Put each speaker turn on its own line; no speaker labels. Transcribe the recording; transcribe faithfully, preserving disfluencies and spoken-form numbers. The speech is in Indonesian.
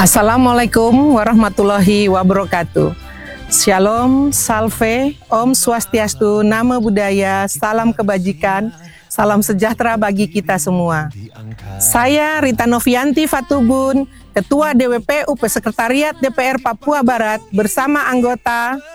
Assalamualaikum warahmatullahi wabarakatuh. Shalom, salve, Om Swastiastu, Namo Buddhaya, salam kebajikan, salam sejahtera bagi kita semua. Saya Rita Novianti Fatubun, Ketua D W P U P Sekretariat D P R Papua Barat bersama anggota